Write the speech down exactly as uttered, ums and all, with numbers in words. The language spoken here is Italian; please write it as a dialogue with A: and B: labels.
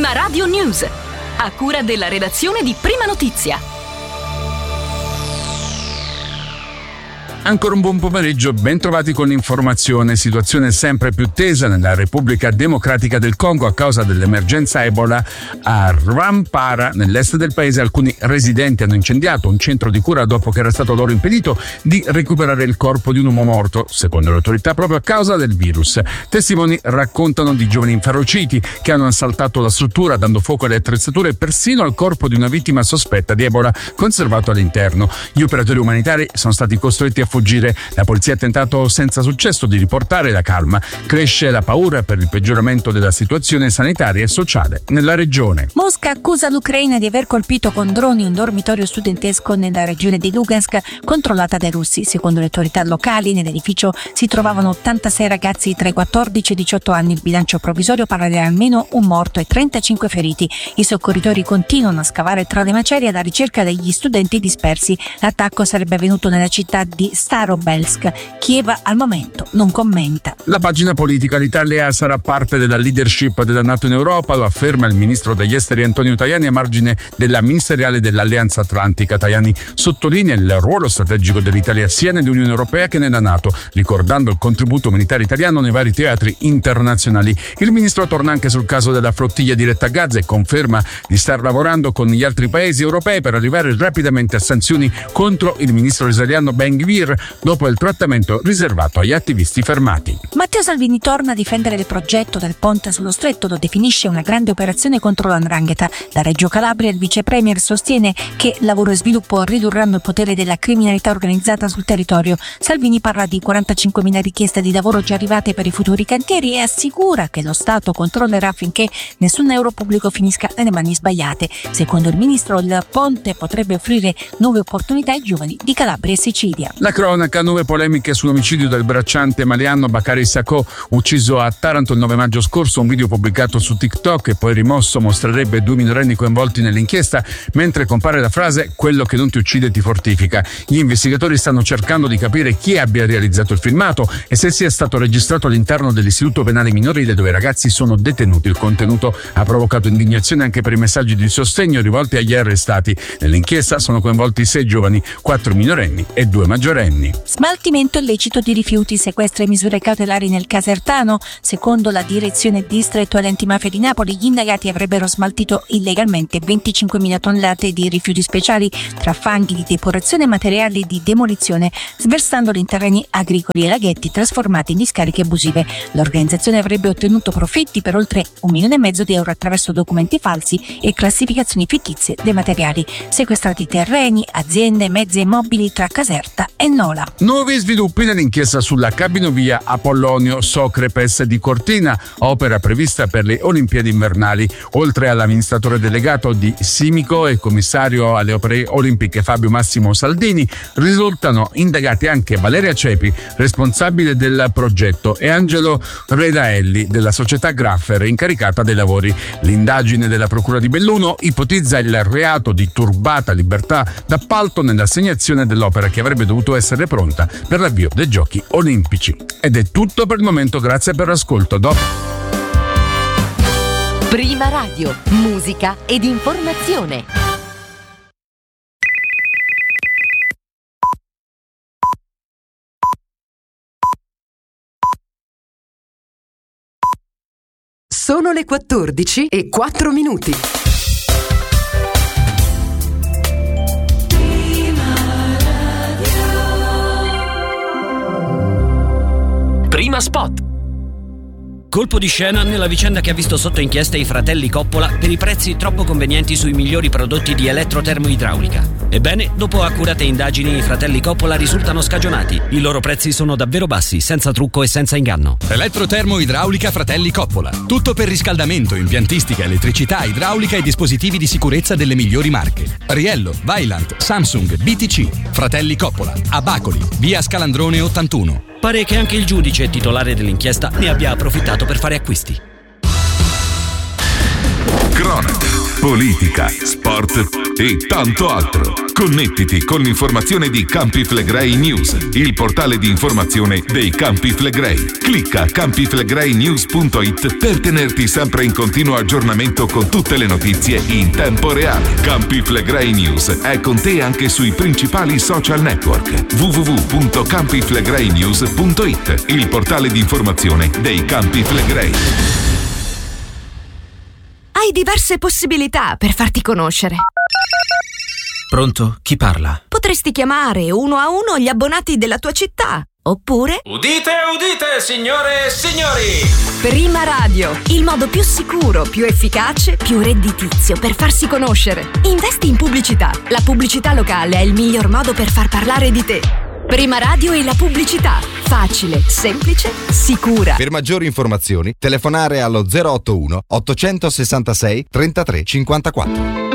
A: Prima Radio News, a cura della redazione di Prima Notizia.
B: Ancora un buon pomeriggio, ben trovati con l'informazione. Situazione sempre più tesa nella Repubblica Democratica del Congo a causa dell'emergenza Ebola. A Rwampara, nell'est del paese, alcuni residenti hanno incendiato un centro di cura dopo che era stato loro impedito di recuperare il corpo di un uomo morto, secondo le autorità proprio a causa del virus. Testimoni raccontano di giovani inferociti che hanno assaltato la struttura dando fuoco alle attrezzature e persino al corpo di una vittima sospetta di Ebola conservato all'interno. Gli operatori umanitari sono stati costretti a fuggire. La polizia ha tentato senza successo di riportare la calma. Cresce la paura per il peggioramento della situazione sanitaria e sociale nella regione.
C: Mosca accusa l'Ucraina di aver colpito con droni un dormitorio studentesco nella regione di Lugansk controllata dai russi. Secondo le autorità locali, nell'edificio si trovavano ottantasei ragazzi tra i quattordici e i diciotto anni. Il bilancio provvisorio parla di almeno un morto e trentacinque feriti. I soccorritori continuano a scavare tra le macerie alla ricerca degli studenti dispersi. L'attacco sarebbe avvenuto nella città di Starobelsk. Kiev al momento non commenta.
B: La pagina politica: l'Italia sarà parte della leadership della NATO in Europa, lo afferma il ministro degli esteri Antonio Tajani a margine della ministeriale dell'Alleanza Atlantica. Tajani sottolinea il ruolo strategico dell'Italia sia nell'Unione Europea che nella NATO, ricordando il contributo militare italiano nei vari teatri internazionali. Il ministro torna anche sul caso della flottiglia diretta a Gaza e conferma di star lavorando con gli altri paesi europei per arrivare rapidamente a sanzioni contro il ministro israeliano Ben Gvir dopo il trattamento riservato agli attivisti fermati.
C: Matteo Salvini torna a difendere il progetto del ponte sullo stretto, lo definisce una grande operazione contro l'andrangheta. Da Reggio Calabria il vice premier sostiene che lavoro e sviluppo ridurranno il potere della criminalità organizzata sul territorio. Salvini parla di quarantacinquemila richieste di lavoro già arrivate per i futuri cantieri e assicura che lo Stato controllerà affinché nessun euro pubblico finisca nelle mani sbagliate. Secondo il ministro, il ponte potrebbe offrire nuove opportunità ai giovani di Calabria e Sicilia.
B: La cronaca: nuove polemiche sull'omicidio del bracciante maliano Bakary Sacco, ucciso a Taranto il nove maggio scorso. Un video pubblicato su TikTok e poi rimosso mostrerebbe due minorenni coinvolti nell'inchiesta, mentre compare la frase "quello che non ti uccide ti fortifica". Gli investigatori stanno cercando di capire chi abbia realizzato il filmato e se sia stato registrato all'interno dell'istituto penale minorile dove i ragazzi sono detenuti. Il contenuto ha provocato indignazione anche per i messaggi di sostegno rivolti agli arrestati. Nell'inchiesta sono coinvolti sei giovani, quattro minorenni e due maggiorenni.
C: Smaltimento illecito di rifiuti, sequestro e misure cautelari nel Casertano. Secondo la direzione distrettuale antimafia di Napoli, gli indagati avrebbero smaltito illegalmente venticinquemila tonnellate di rifiuti speciali tra fanghi di depurazione e materiali di demolizione, sversandoli in terreni agricoli e laghetti trasformati in discariche abusive. L'organizzazione avrebbe ottenuto profitti per oltre un milione e mezzo di euro attraverso documenti falsi e classificazioni fittizie dei materiali. Sequestrati terreni, aziende, mezzi e mobili tra Caserta e Nola.
B: Nuovi sviluppi nell'inchiesta sulla cabinovia Apollonio Socrepes di Cortina, opera prevista per le Olimpiadi invernali. Oltre all'amministratore delegato di Simico e commissario alle opere olimpiche Fabio Massimo Saldini, risultano indagati anche Valeria Cepi, responsabile del progetto, e Angelo Redaelli della società Graffer, incaricata dei lavori. L'indagine della Procura di Belluno ipotizza il reato di turbata libertà d'appalto nell'assegnazione dell'opera che avrebbe dovuto essere pronta per l'avvio dei Giochi Olimpici. Ed è tutto per il momento, grazie per l'ascolto. Dopo
A: Prima Radio, musica ed informazione.
D: Sono le quattordici e quattro minuti.
E: Prima Spot. Colpo di scena nella vicenda che ha visto sotto inchiesta i fratelli Coppola per i prezzi troppo convenienti sui migliori prodotti di elettrotermoidraulica. Ebbene, dopo accurate indagini, i fratelli Coppola risultano scagionati. I loro prezzi sono davvero bassi, senza trucco e senza inganno.
F: Elettrotermoidraulica Fratelli Coppola. Tutto per riscaldamento, impiantistica, elettricità, idraulica e dispositivi di sicurezza delle migliori marche. Riello, Vaillant, Samsung, B T C. Fratelli Coppola. A Bacoli, via Scalandrone ottantuno.
E: Pare che anche il giudice titolare dell'inchiesta ne abbia approfittato per fare acquisti.
G: cronaca, politica, sport e tanto altro. Connettiti con l'informazione di Campi Flegrei News, il portale di informazione dei Campi Flegrei. Clicca campi flegrei news punto it per tenerti sempre in continuo aggiornamento con tutte le notizie in tempo reale. Campi Flegrei News è con te anche sui principali social network. w w w punto campi flegrei news punto it, il portale di informazione dei Campi Flegrei.
A: Hai diverse possibilità per farti conoscere.
E: Pronto? Chi parla?
A: Potresti chiamare uno a uno gli abbonati della tua città. Oppure...
H: Udite, udite, signore e signori!
A: Prima Radio, il modo più sicuro, più efficace, più redditizio per farsi conoscere. Investi in pubblicità. La pubblicità locale è il miglior modo per far parlare di te. Prima Radio e la pubblicità. Facile, semplice, sicura.
I: Per maggiori informazioni, telefonare allo zero otto uno ottocentosessantasei trentatré cinquantaquattro.